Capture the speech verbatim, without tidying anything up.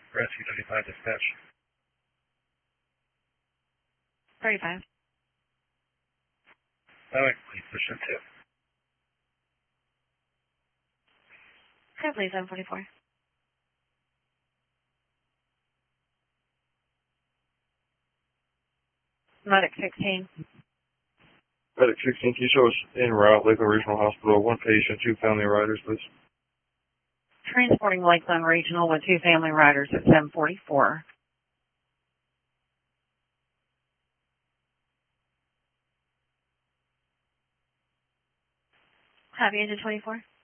Rescue ninety-five dispatch. thirty-five. Alright, please push in two. Okay, please, seven forty-four. Medic sixteen. Medic sixteen, can you show us en route, Lakeland Regional Hospital, one patient, two family riders, please? Transporting Lakeland Regional with two family riders at seven forty-four. Copy, engine twenty-four.